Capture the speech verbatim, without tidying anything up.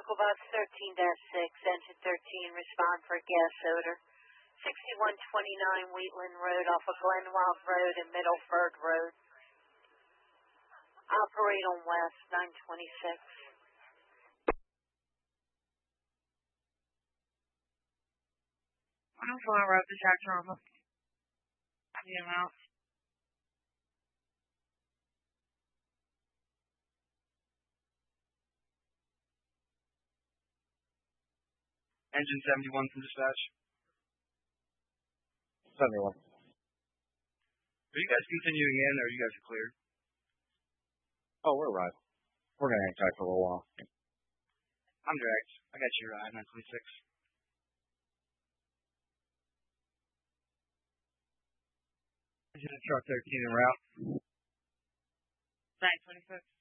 Local Bus thirteen dash six, Engine thirteen, respond for gas odor. sixty-one twenty-nine Wheatland Road off of Glenwild Road and Middleford Road. Operate on West nine twenty-six. I'm flying right up the track trauma. The amount. Engine seventy-one from dispatch. seventy-one. Are you guys continuing in, or are you guys cleared? Oh, we're right. We're going to hang tight for a little while. I'm direct. I got your ride, nine twenty-six. Engine truck thirteen en route. nine twenty-six.